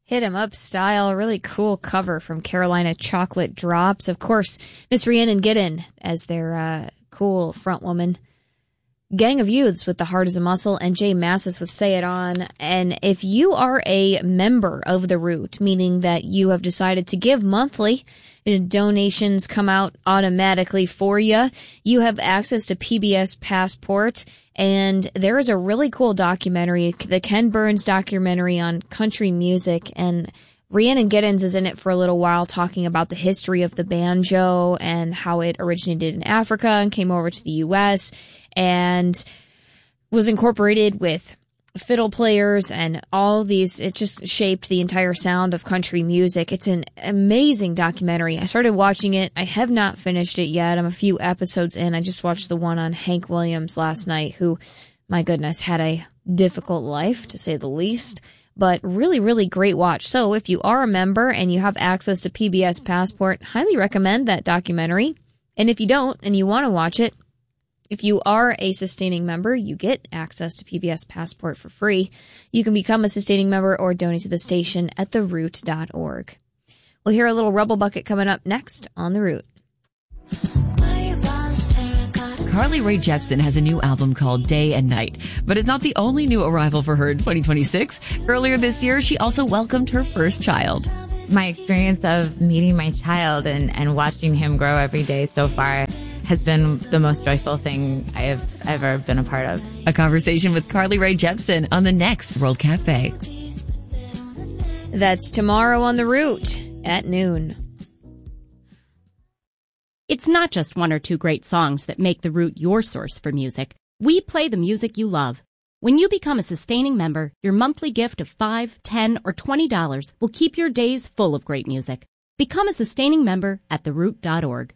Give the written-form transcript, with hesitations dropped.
Hit 'em up style, really cool cover from Carolina Chocolate Drops. Of course, Miss Rhiannon Giddens as their cool front woman. Gang of Youths with The Heart is a Muscle, and Jay Massis with Say It On. And if you are a member of The Root, meaning that you have decided to give monthly, donations come out automatically for you. You have access to PBS Passport, and there is a really cool documentary, the Ken Burns documentary on country music, and Rhiannon Giddens is in it for a little while, talking about the history of the banjo and how it originated in Africa and came over to the U.S. and was incorporated with fiddle players and all these. It just shaped the entire sound of country music. It's an amazing documentary. I started watching it. I have not finished it yet. I'm a few episodes in. I just watched the one on Hank Williams last night, who, my goodness, had a difficult life, to say the least. But really, really great watch. So if you are a member and you have access to PBS Passport, highly recommend that documentary. And if you don't and you want to watch it, if you are a sustaining member, you get access to PBS Passport for free. You can become a sustaining member or donate to the station at theroot.org. We'll hear a little Rebel Bucket coming up next on The Root. Carly Rae Jepsen has a new album called Day and Night, but it's not the only new arrival for her in 2026. Earlier this year, she also welcomed her first child. My experience of meeting my child and watching him grow every day so far has been the most joyful thing I have ever been a part of. A conversation with Carly Rae Jepsen on the next World Cafe. That's tomorrow on The Root at noon. It's not just one or two great songs that make The Root your source for music. We play the music you love. When you become a sustaining member, your monthly gift of $5, $10, or $20 will keep your days full of great music. Become a sustaining member at theroot.org.